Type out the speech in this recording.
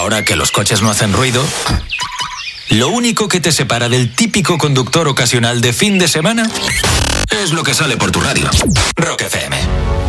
ahora que los coches no hacen ruido, lo único que te separa del típico conductor ocasional de fin de semana es lo que sale por tu radio. Rock FM.